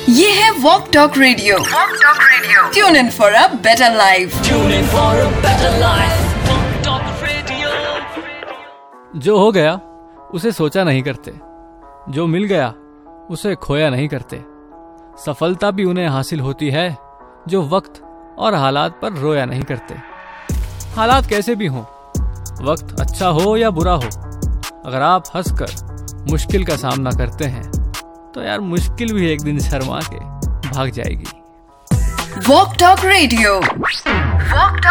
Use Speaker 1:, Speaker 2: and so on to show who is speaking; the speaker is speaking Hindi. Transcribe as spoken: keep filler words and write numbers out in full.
Speaker 1: ये है walk talk radio. Walk talk radio tune in for a better life. Tune in for a better life. Walk talk radio.
Speaker 2: जो हो गया उसे सोचा नहीं करते, जो मिल गया उसे खोया नहीं करते। सफलता भी उन्हें हासिल होती है जो वक्त और हालात पर रोया नहीं करते। हालात कैसे भी हों, वक्त अच्छा हो या बुरा हो, अगर आप हंसकर मुश्किल का सामना करते हैं तो यार मुश्किल भी एक दिन शर्मा के भाग जाएगी।
Speaker 1: Walk talk radio.